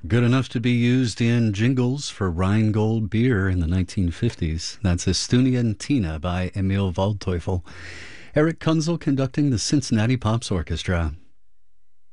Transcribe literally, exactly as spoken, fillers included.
Good enough to be used in jingles for Rheingold beer in the nineteen fifties. That's Estunian Tina by Emil Waldteufel. Eric Kunzel conducting the Cincinnati Pops Orchestra.